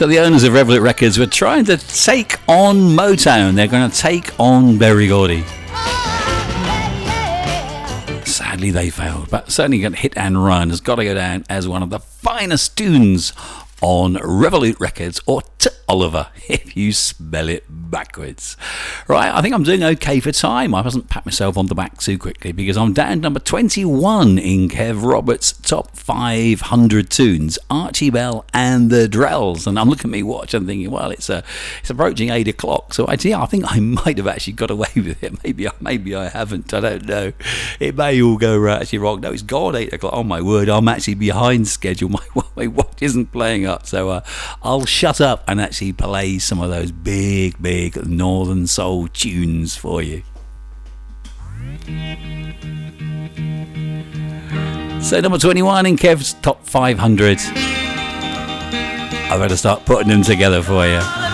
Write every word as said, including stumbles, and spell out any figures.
So the owners of Revolut Records were trying to take on Motown. They're going to take on Berry Gordy. Sadly, they failed, but certainly Hit and Run has got to go down as one of the finest tunes on Revolut Records, or T Oliver if you spell it backwards. Right, I think I'm doing okay for time. I mustn't pat myself on the back too quickly because I'm down number twenty-one in Kev Roberts' top five hundred tunes, Archie Bell and the Drells. And I'm looking at me watch and thinking, well, it's uh, it's approaching eight o'clock, so actually I think I might have actually got away with it. Maybe I, maybe I haven't. I don't know. It may all go uh, actually wrong. No, it's gone eight o'clock. Oh my word, I'm actually behind schedule. My, my watch isn't playing up, so uh, I'll shut up and actually play some of those big, big Northern Soul tunes for you. So number twenty-one in Kev's top five hundred. I better start putting them together for you.